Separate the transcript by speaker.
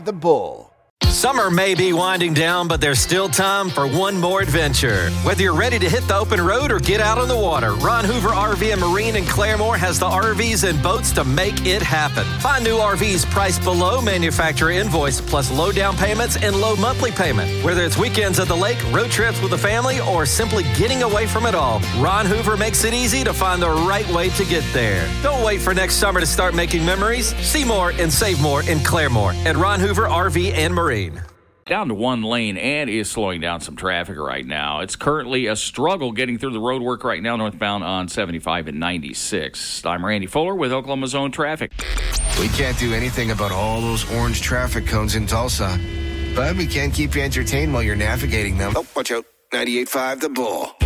Speaker 1: 95 The Bull.
Speaker 2: Summer may be winding down, but there's still time for one more adventure. Whether you're ready to hit the open road or get out on the water, Ron Hoover RV and Marine in Claremore has the RVs and boats to make it happen. Find new RVs priced below manufacturer invoice, plus low down payments and low monthly payment. Whether it's weekends at the lake, road trips with the family, or simply getting away from it all, Ron Hoover makes it easy to find the right way to get there. Don't wait for next summer to start making memories. See more and save more in Claremore at Ron Hoover RV and Marine.
Speaker 3: Down to one lane and is slowing down some traffic right now. It's currently a struggle getting through the road work right now northbound on 75 and 96. I'm Randy Fuller with Oklahoma Zone Traffic.
Speaker 4: We can't do anything about all those orange traffic cones in Tulsa, but we can keep you entertained while you're navigating them. Oh, watch out. 98.5 The Bull.